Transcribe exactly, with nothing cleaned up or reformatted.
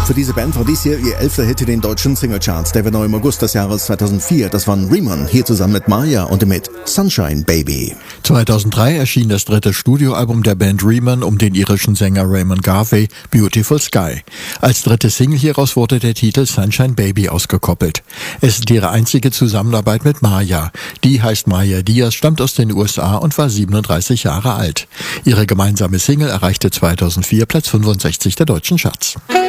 Für diese Band war dies hier ihr elfter Hit in den deutschen Singlecharts. Der war neu im August des Jahres zweitausendvier. Das waren Riemann, hier zusammen mit Maya und mit Sunshine Baby. zweitausenddrei erschien das dritte Studioalbum der Band Riemann um den irischen Sänger Raymond Garvey, Beautiful Sky. Als dritte Single hieraus wurde der Titel Sunshine Baby ausgekoppelt. Es ist ihre einzige Zusammenarbeit mit Maya. Die heißt Maya Diaz, stammt aus den U S A und war siebenunddreißig Jahre alt. Ihre gemeinsame Single erreichte zweitausendvier Platz fünfundsechzig der deutschen Charts.